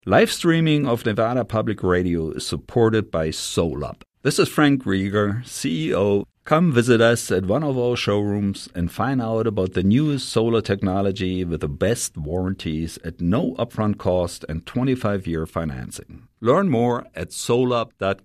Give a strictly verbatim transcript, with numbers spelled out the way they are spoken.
Live streaming of Nevada Public Radio is supported by SolUp. This is Frank Rieger, C E O. Come visit us at one of our showrooms and find out about the newest solar technology with the best warranties at no upfront cost and twenty-five year financing. Learn more at solup dot